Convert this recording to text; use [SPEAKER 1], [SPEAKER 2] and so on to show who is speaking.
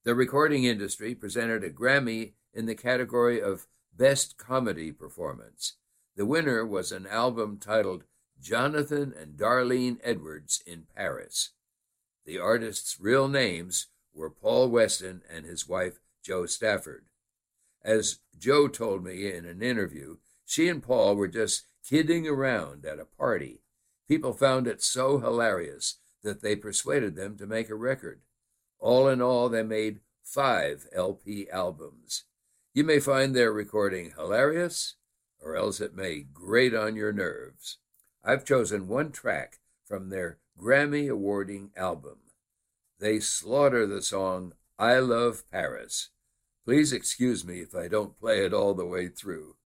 [SPEAKER 1] The recording industry presented a Grammy in the category of Best Comedy Performance. The winner was an album titled Jonathan and Darlene Edwards in Paris. The artists' real names were Paul Weston and his wife, Jo Stafford. As Jo told me in an interview, she and Paul were just kidding around at a party. People found it so hilarious that they persuaded them to make a record. All in all, they made 5 LP albums. You may find their recording hilarious, or else it may grate on your nerves. I've chosen one track from their Grammy-awarding album. They slaughter the song I Love Paris. Please excuse me if I don't play it all the way through.